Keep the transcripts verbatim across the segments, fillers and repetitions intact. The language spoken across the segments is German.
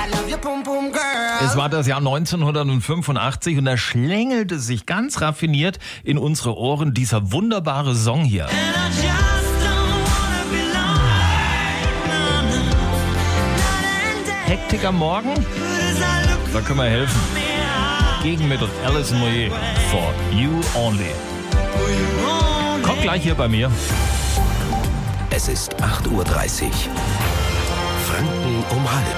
Es war das Jahr neunzehnhundertfünfundachtzig und da schlängelte sich ganz raffiniert in unsere Ohren dieser wunderbare Song hier. Hektik am Morgen? Da können wir helfen. Gegenmittel Alison Moyet, For You Only. Kommt gleich hier bei mir. Es ist acht Uhr dreißig. Franken um halb.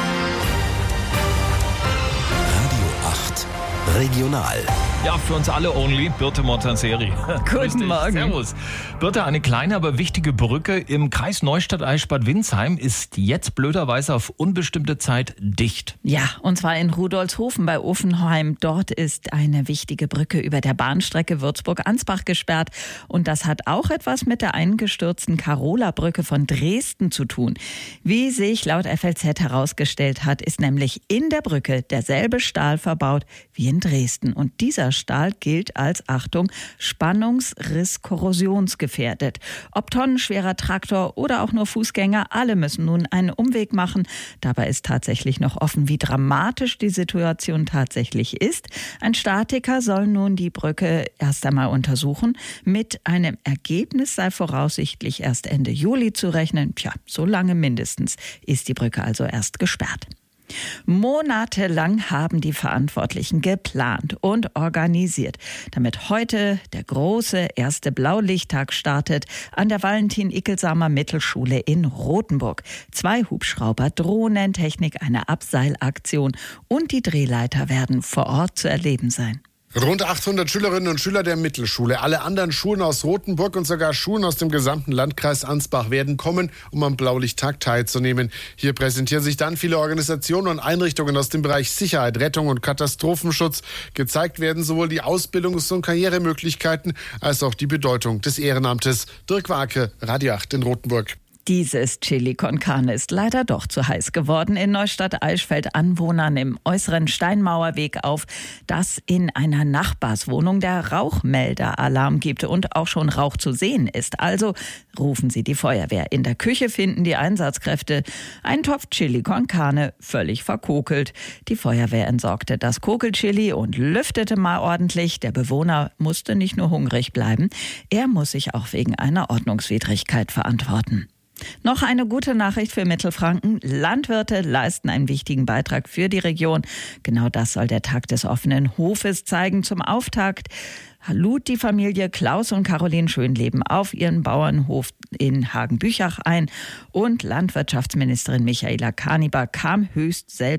Radio acht Regional. Ja, für uns alle only, Birte Montanseri. Guten Morgen. Servus. Birte, eine kleine, aber wichtige Brücke im Kreis Neustadt-Eichstätt Windsheim ist jetzt blöderweise auf unbestimmte Zeit dicht. Ja, und zwar in Rudolfshofen bei Offenheim. Dort ist eine wichtige Brücke über der Bahnstrecke Würzburg-Ansbach gesperrt. Und das hat auch etwas mit der eingestürzten Karola-Brücke von Dresden zu tun. Wie sich laut F L Z herausgestellt hat, ist nämlich in der Brücke derselbe Stahl verbaut wie in Dresden. Und dieser Stahl gilt als, Achtung, spannungsriss-korrosionsgefährdet. Ob tonnenschwerer Traktor oder auch nur Fußgänger, alle müssen nun einen Umweg machen. Dabei ist tatsächlich noch offen, wie dramatisch die Situation tatsächlich ist. Ein Statiker soll nun die Brücke erst einmal untersuchen. Mit einem Ergebnis sei voraussichtlich erst Ende Juli zu rechnen. Tja, so lange mindestens ist die Brücke also erst gesperrt. Monatelang haben die Verantwortlichen geplant und organisiert, damit heute der große erste Blaulichttag startet an der Valentin-Ickelsamer Mittelschule in Rothenburg. Zwei Hubschrauber, Drohnentechnik, eine Abseilaktion und die Drehleiter werden vor Ort zu erleben sein. Rund achthundert Schülerinnen und Schüler der Mittelschule, alle anderen Schulen aus Rothenburg und sogar Schulen aus dem gesamten Landkreis Ansbach werden kommen, um am Blaulichttag teilzunehmen. Hier präsentieren sich dann viele Organisationen und Einrichtungen aus dem Bereich Sicherheit, Rettung und Katastrophenschutz. Gezeigt werden sowohl die Ausbildungs- und Karrieremöglichkeiten als auch die Bedeutung des Ehrenamtes. Dirk Warke, Radio acht in Rothenburg. Dieses Chili con Carne ist leider doch zu heiß geworden. In Neustadt-Eichstätt Anwohnern im äußeren Steinmauerweg auf, dass in einer Nachbarswohnung der Rauchmelder-Alarm gibt und auch schon Rauch zu sehen ist. Also rufen Sie die Feuerwehr. In der Küche finden die Einsatzkräfte einen Topf Chili con Carne, völlig verkokelt. Die Feuerwehr entsorgte das Kokelchili und lüftete mal ordentlich. Der Bewohner musste nicht nur hungrig bleiben, er muss sich auch wegen einer Ordnungswidrigkeit verantworten. Noch eine gute Nachricht für Mittelfranken. Landwirte leisten einen wichtigen Beitrag für die Region. Genau das soll der Tag des offenen Hofes zeigen. Zum Auftakt lud die Familie Klaus und Caroline Schönleben auf ihren Bauernhof in Hagenbüchach ein. Und Landwirtschaftsministerin Michaela Kaniber kam höchst selbst